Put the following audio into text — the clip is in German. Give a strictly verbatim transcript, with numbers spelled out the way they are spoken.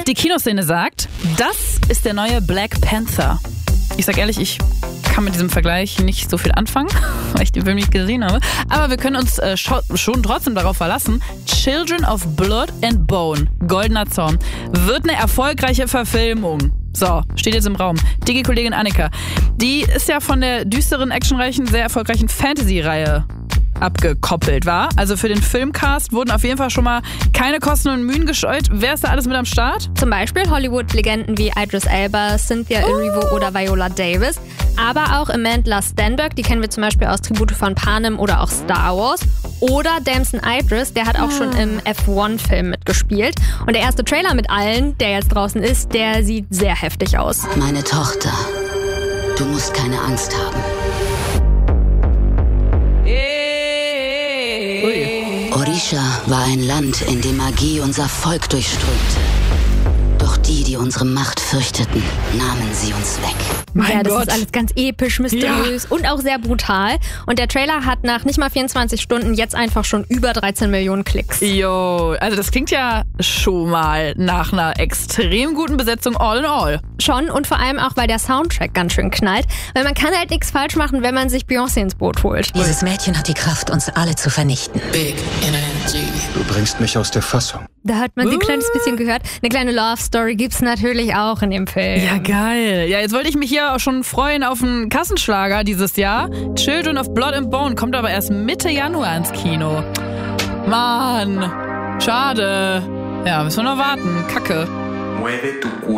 Die Kinoszene sagt, das ist der neue Black Panther. Ich sag ehrlich, ich kann mit diesem Vergleich nicht so viel anfangen, weil ich den Film nicht gesehen habe. Aber wir können uns äh, schon trotzdem darauf verlassen. Children of Blood and Bone, Goldener Zorn, wird eine erfolgreiche Verfilmung. So, steht jetzt im Raum. Digi-Kollegin Annika, die ist ja von der düsteren, actionreichen, sehr erfolgreichen Fantasy-Reihe abgekoppelt war. Also für den Filmcast wurden auf jeden Fall schon mal keine Kosten und Mühen gescheut. Wer ist da alles mit am Start? Zum Beispiel Hollywood-Legenden wie Idris Elba, Cynthia Oh. Erivo oder Viola Davis. Aber auch Amandla Stenberg, die kennen wir zum Beispiel aus Tribute von Panem oder auch Star Wars. Oder Damson Idris, der hat auch schon im F eins Film mitgespielt. Und der erste Trailer mit allen, der jetzt draußen ist, der sieht sehr heftig aus. Meine Tochter, du musst keine Angst haben. Orisha war ein Land, in dem Magie unser Volk durchströmte. Doch die, die unsere Macht fürchteten, nahmen sie uns weg. Mein ja, das Gott. ist alles ganz episch, mysteriös ja. und auch sehr brutal. Und der Trailer hat nach nicht mal vierundzwanzig Stunden jetzt einfach schon über dreizehn Millionen Klicks. Jo, also das klingt ja schon mal nach einer extrem guten Besetzung all in all. Schon und vor allem auch, weil der Soundtrack ganz schön knallt. Weil man kann halt nichts falsch machen, wenn man sich Beyoncé ins Boot holt. Dieses Mädchen hat die Kraft, uns alle zu vernichten. Du bringst mich aus der Fassung. Da hat man sie ein kleines bisschen gehört. Eine kleine Love-Story gibt's natürlich auch in dem Film. Ja, geil. Ja, jetzt wollte ich mich hier auch schon freuen auf einen Kassenschlager dieses Jahr. Children of Blood and Bone kommt aber erst Mitte Januar ins Kino. Mann, schade. Ja, müssen wir noch warten. Kacke.